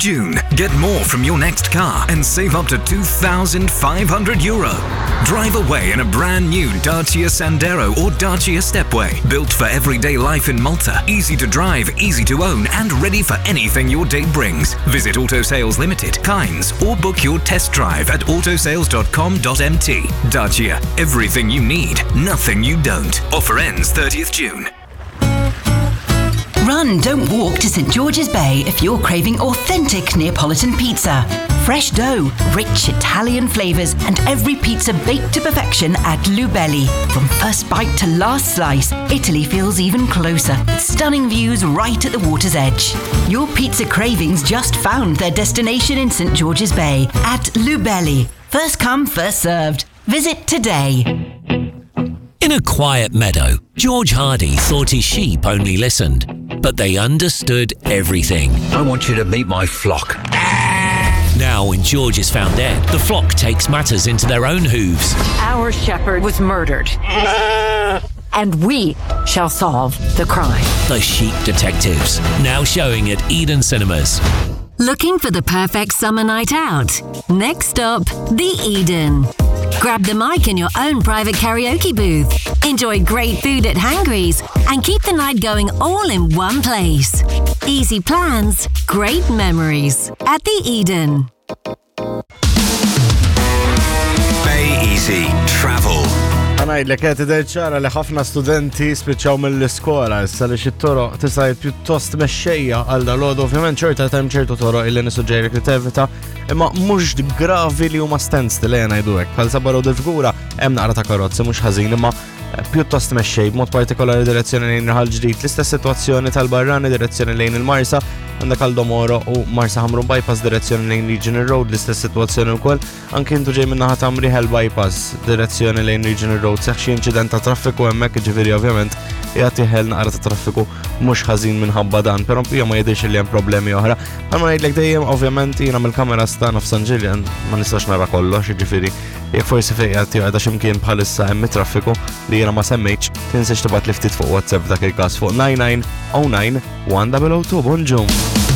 June. Get more from your next car and save up to €2,500. Drive away in a brand new Dacia Sandero or Dacia Stepway. Built for everyday life in Malta. Easy to drive, easy to own, and ready for anything your day brings. Visit Auto Sales Limited, Kynes, or book your test drive at autosales.com.mt. Dacia. Everything you need, nothing you don't. Offer ends 30th June. Run, don't walk to St George's Bay if you're craving authentic Neapolitan pizza. Fresh dough, rich Italian flavours, and every pizza baked to perfection at Lubelli. From first bite to last slice, Italy feels even closer. Stunning views right at the water's edge. Your pizza cravings just found their destination in St George's Bay at Lubelli. First come, first served. Visit today. In a quiet meadow, George Hardy thought his sheep only listened, but they understood everything. I want you to meet my flock. Now, when George is found dead, the flock takes matters into their own hooves. Our shepherd was murdered, and we shall solve the crime. The Sheep Detectives, now showing at Eden Cinemas. Looking for the perfect summer night out? Next stop, the Eden. Grab the mic in your own private karaoke booth. Enjoy great food at Hangry's and keep the night going all in one place. Easy plans, great memories at the Eden. Bay Easy Travel. Għanajdlek qed tidher ċara li ħafna studenti spiċċaw mill-iskola issa li xi toroq tista' pjuttost mexxejja għal dalgħodu ovvjament ċerta hemm ċertu toroq illi nissuġġeri li tevita imma mhux gravi li huma standstill ngħidu hekk bħal sabaru figura hemm naqra ta' karozzi mhux ħażin imma pjuttost mexxej b'mod partikolari direzzjoni lejn Raħal Ġdid l-istess sitwazzjoni tal-Barrani direzzjoni lejn il-Marsa għandek Aldomoro u Marsa Ħamru bypass direzzjoni lejn Regional Road l-istess sitwazzjoni wkoll anke intu ġej minn naħa ta' Mrieħel bypass direzzjoni lejn Regional Road seħħ xi inċident ta' traffiku hemmhekk jiġifieri ovvjament qiegħed jeħel naqra ta' traffiku mhux ħażin minħabba dan, però hija ma jidhirx li hemm problemi oħra. Ħalma ngħidlek dejjem ovvjament jiena mill-kameras tagħna f'San Ġiljan ma nistax nara kollox, jiġifieri jekk forsi fejn qiegħed qiegħda x'imkien bħalissa hemm traffiku li jiena ma semmejtx, tinsiex tibgħat li ftit fuq WhatsApp dak il-każ fuq 9909 1002 bonġum.